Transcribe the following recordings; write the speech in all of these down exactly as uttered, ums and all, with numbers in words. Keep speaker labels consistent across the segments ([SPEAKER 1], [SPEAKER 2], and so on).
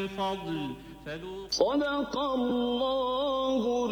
[SPEAKER 1] الفضل
[SPEAKER 2] صدق الله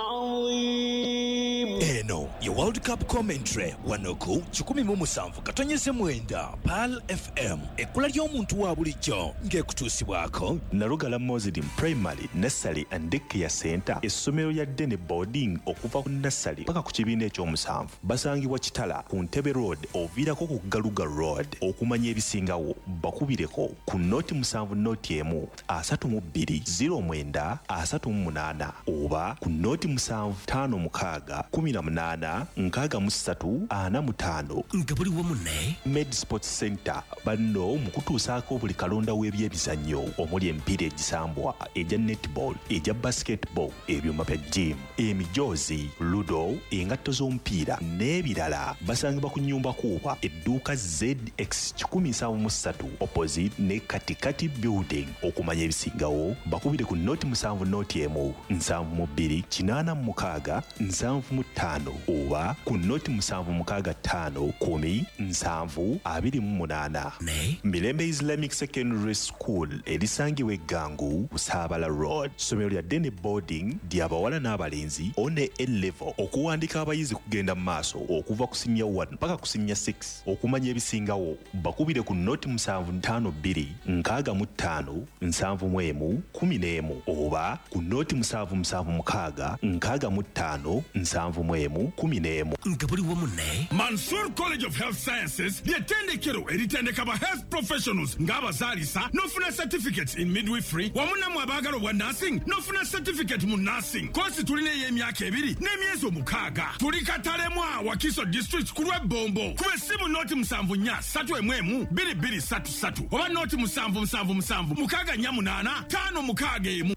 [SPEAKER 2] العظيم.
[SPEAKER 3] Eno ya World Cup commentary wanoku kikumi mu musanvu katonyeze mwenda Pal F M ekula ly'omuntu wa bulijjo ng'ekutuusibwako
[SPEAKER 4] Narugala Muslim Primary Nursery and Daycare Center essomero lya Dene Boarding okuva ku nursery paka ku kibiina eky'omusanvu basangibwa Kitala ku Ntebe Road oviirako ku Galuga Road okumanya ebisingawo bakubireko ku noti musanvu noti emu asatu mu bbiri ziro mwenda asatu mu munaana oba ku noti musanvu ttaano mukaaga kumi na munaana nkaaga mu ssatu ana mu ttaano
[SPEAKER 3] nga buli wamu ne
[SPEAKER 4] Med Sports Center banno mu kutuusaako buli kalonda w'ebyebizannyo omuli emipiira egisambwa egya netball egya basketball ebyuma bya gym emijoozi ludo engatto z'omupiira n'ebirala basangibwa ku nnyumba kuuba edduuka Z X kikumi nsanvu mu ssatu opposite ne Katikati building okumanya ebisingawo bakubire ku noti musanvu noti emu nsanvu mu bbiri kinaana mu mukaaga nsanvu mu ttaano oba ku noti musanvu mukaaga ttaano kumi nsanvu abiri mu munaana
[SPEAKER 3] ne
[SPEAKER 4] Mirembe Islamic Secondary School erisangibwa Eggangu Busaabala Road somero lya Dene Boarding ly'abawala n'abalenzi one A-level okuwandika abayizi kugenda mu maaso okuva ku senior one mpaka ku senior six okumanya ebisingawo bakubire ku noti musanvu ttaano bbiri nkaaga mu ttaano nsanvu mu emu kumi n'emu oba ku noti musanvu musanvu mukaaga nkaaga mu ttaano nsanvu mu emu kumi n'emu
[SPEAKER 3] nga buli wamu ne
[SPEAKER 5] Mansour College of Health Sciences ly'ettendekero eritendeka ba health professionals ng'abazaalisa n'ofuna certificates in midwifery wamu nammwe abaagala obwa nursing n'ofuna certificate mu nursing kosi tulina ey'emyaka ebiri n'emyezi omukaaga tuli Katalemwa Wakiso district ku lw'ebbombo kuba essimu noti musanvu nnya ssatu emu emu bbiri bbiri ssatu ssatu oba noti musanvu musanvu musanvu mukaaga nnya munaana ttaano mukaaga emu